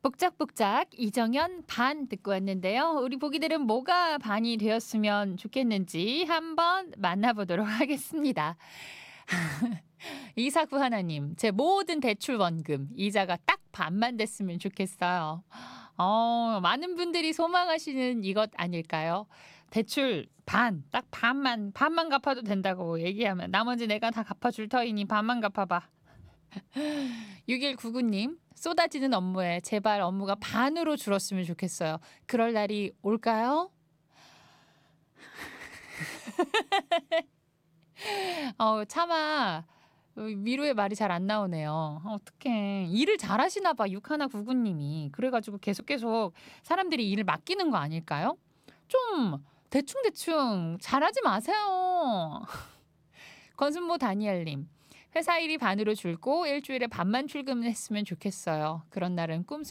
복작복작 이정현 반 듣고 왔는데요. 우리 보기들은 뭐가 반이 되었으면 좋겠는지 한번 만나보도록 하겠습니다. 이사구 하나님, 제 모든 대출 원금 이자가 딱 반만 됐으면 좋겠어요. 많은 분들이 소망하시는 이것 아닐까요? 대출 반, 딱 반만 갚아도 된다고 얘기하면 나머지 내가 다 갚아줄 터이니 반만 갚아봐. 6199님, 쏟아지는 업무에 제발 업무가 반으로 줄었으면 좋겠어요. 그럴 날이 올까요? 차마 위로의 말이 잘 안 나오네요. 어떡해. 일을 잘하시나 봐, 6199님이. 그래가지고 계속 사람들이 일을 맡기는 거 아닐까요? 좀 대충대충 잘하지 마세요. 권순모 다니엘님, 회사 일이 반으로 줄고 일주일에 반만 출근했으면 좋겠어요. 그런 날은 꿈속